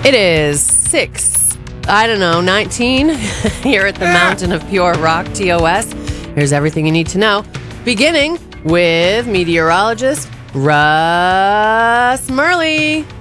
It is 19 here at the Mountain of Pure Rock, TOS. Here's everything you need to know, beginning with meteorologist Russ Murley.